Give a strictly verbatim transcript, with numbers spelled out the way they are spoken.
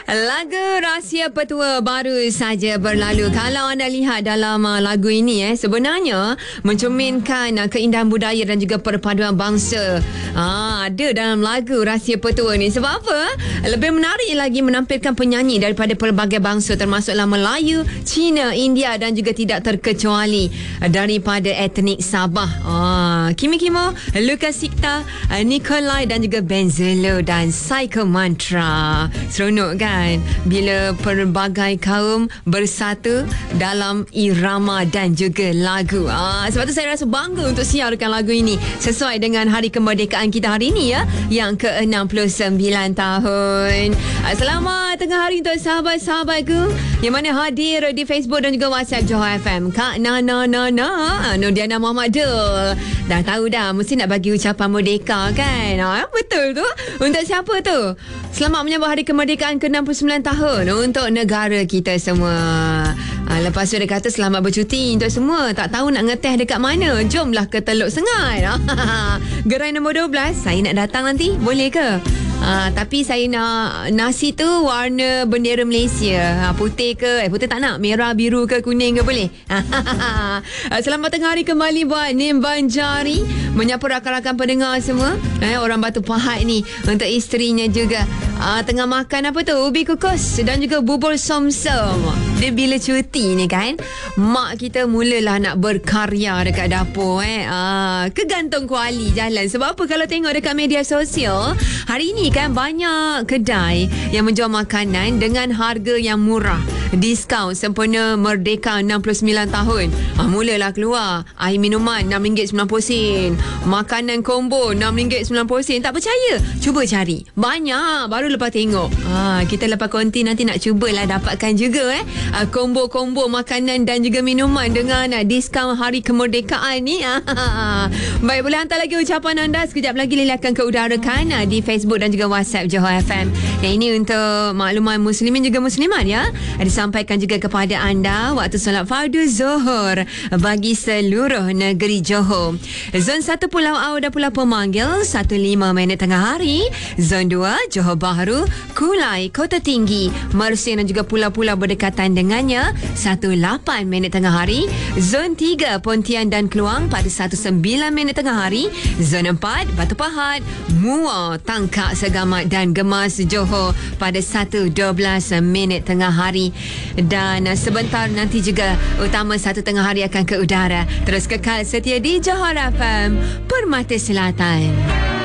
Lagu Rahsia Petua baru saja berlalu. Kalau anda lihat dalam uh, lagu ini eh sebenarnya mencerminkan uh, keindahan budaya dan juga perpaduan bangsa. Ah, ada dalam lagu Rahsia Petua ni. Sebab apa? Lebih menarik lagi menampilkan penyanyi daripada pelbagai bangsa termasuklah Melayu, Cina, India dan juga tidak terkecuali uh, daripada etnik Sabah. Ah, Kimi Kimo, Lucas Sikta, uh, Nikolai dan juga Benzelo dan Psycho Mantra. Seronok kan? Bila pelbagai kaum bersatu dalam irama dan juga lagu. Ah, sebab tu saya rasa bangga untuk siarkan lagu ini sesuai dengan hari kemerdekaan kita hari ini ya, yang ke enam puluh sembilan tahun. Ah, selamat tengah hari untuk sahabat-sahabatku yang mana hadir di Facebook dan juga WhatsApp Johor F M. Kak Nana Nana Nurdiana Muhammad Dul. Dah tahu dah mesti nak bagi ucapan merdeka kan. Ah, betul tu. Untuk siapa tu? Selamat menyambut hari kemerdekaan ke enam puluh sembilan tahun untuk negara kita semua. Ha, lepas tu dia kata selamat bercuti untuk semua. Tak tahu nak ngeteh dekat mana. Jomlah ke Teluk Sengai. Gerai nombor dua belas. Saya nak datang nanti. Boleh ke? Ha, tapi saya nak nasi tu warna bendera Malaysia. Ha, putih ke? Eh, putih tak nak. Merah, biru ke, kuning ke boleh? Ha, selamat tengah hari kembali buat Nim Banjari. Menyapa rakan-rakan pendengar semua. Eh, orang Batu Pahat ni. Untuk isterinya juga. Ha, tengah makan apa tu? Ubi kukus dan juga bubur somsom. Dia bila cuti ni kan, mak kita mulalah nak berkarya dekat dapur eh. Ha, kegantung kuali jalan. Sebab apa kalau tengok dekat media sosial, hari ni kan banyak kedai yang menjual makanan dengan harga yang murah. Diskaun sempena merdeka enam puluh sembilan tahun. Ha, mulalah keluar air minuman enam ringgit sembilan puluh sen. Makanan combo enam ringgit sembilan puluh sen. Tak percaya? Cuba cari. Banyak. Baru lepas tengok. Ha, kita lepas konti nanti nak cubalah dapatkan juga eh. Ha, combo-combo makanan dan juga minuman dengan uh, diskaun hari kemerdekaan ni. Ha, baik, boleh hantar lagi ucapan anda. Sekejap lagi Lily akan ke udarakan uh, di Facebook dan juga WhatsApp Johor F M. Yang ini untuk makluman muslimin juga muslimat ya. Disampaikan juga kepada anda waktu solat fardu Zuhur bagi seluruh negeri Johor. Zon satu Pulau Au dan Pulau Pemanggil satu lima minit tengah hari. Zon dua Johor Bahru, Kulai, Kota Tinggi, Mersing dan juga pulau-pulau berdekatan dengannya satu lapan minit tengah hari. Zon tiga Pontian dan Kluang pada satu sembilan minit tengah hari. Zon empat Batu Pahat, Muar, Tangkak, Segamat dan Gemas Johor pada satu dua belas minit tengah hari. Dan sebentar nanti juga utama satu tengah hari akan ke udara. Terus kekal setia di Johor F M, Permata Selatan.